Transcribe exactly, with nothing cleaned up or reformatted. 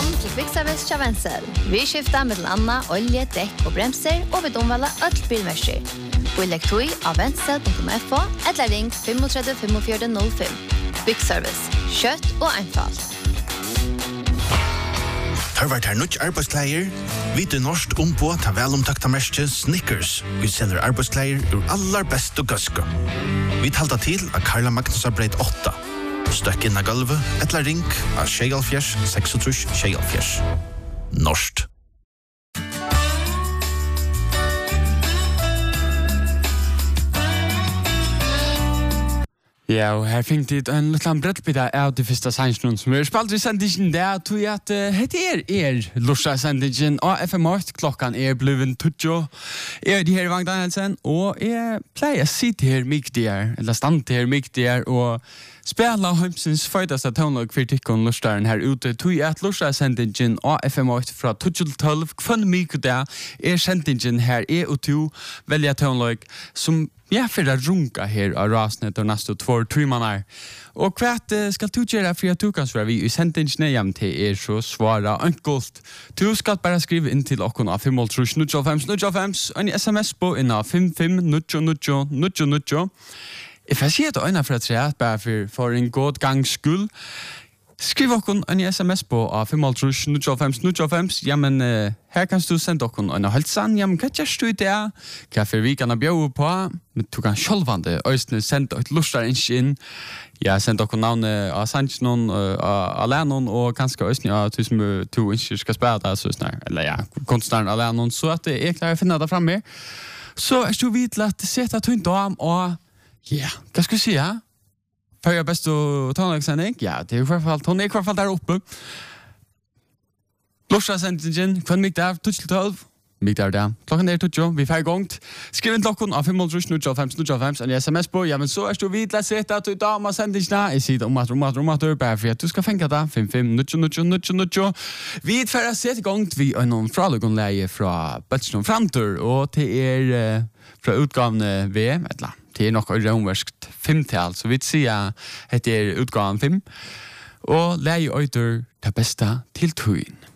Velkommen til Kvickservice til Wenzel. Vi skifter med landa, olje, dekk og bremser, og vi domvaler alt bilmersker. Og legg tog av wenzel punktum f o eller ring tre fem fem fire null fem. Kvickservice. Kjøtt og einfalt. Har vært her nødt arbeidskleier? Vi til norsk om på ta velomtakta merke Snickers. Vi selger arbeidskleier ur aller best og gøske. Vi talte til av Karla Magnus Breit åtta. Støkk inn av gulvet, etla ring av Sjegalfjers, seksogtrus Sjegalfjers. Norskt. Ja, og her fikk det en liten brettbita av det første sannsjonen som er spalt i sendingen der, tog jeg at uh, hette er er lorsa sendingen av F M åtte, klokkan er blevet tutjo. Jeg er de her i Vagn Danielsen, og jeg pleier å sitte her myktigere, eller stande her myktigere, og spela Heimsens føydeste tånlag for tikkene lorstaren her ute, tog jeg at lorsa sendingen av F M åtte fra tutjo til tolv, kvann mykje der, er sendingen her er og to velja tånlag som ja, for å runka her av rasnet og nesten två timmar. Og hva skal du gjøre for at du kan svare vi i sendingen hjem til er så svara enkelt. Du skal bare skrive inn til okken av fem tre null fem null fem og en sms på inn av fem fem null null null null. Jeg får si at øyne for at jeg bare for, for en god gangs skyld. Skriv okken en sms på av fem tre null fem null fem. Ja, men uh, her kan du sende okken en halsan. Ja, men hva gjør du i det? Hva for vi kan ha bjøve på? Men du kan sjølvande øyne sende et lustar inn. Ja, sende okken navnet av Sandsjonen, av Lennon, og kanskje øyne av du som to ikke skal spille det, så snar, eller ja, kunstneren av Lennon, så at jeg klarer å finne det fremme. Så er du vidt at sette tynt om, og ja, hva skal jeg si, ja? För jag bäst att ta en sändning. Ja, det är i alla fall hon är i alla fall där uppe. Lorsa sändningen, kvann mig där, touch till tolv. Mig där där. Klockan är tutjo, vi får igång. Skriv in klockan av fem null null fem null fem en sms på. Ja, men så är du vid att sätta att du tar med sändningen. Jag säger om att om att om att du bara för att du ska fänga där fem fem null null null null. Vi får att sätta igång vi en någon från läge från Bättre framtur och till er från utgåvan V M eller det er nok romverskt femtal, så vi sier at det er utgaven fem. Og leie øyder det beste til tøyen.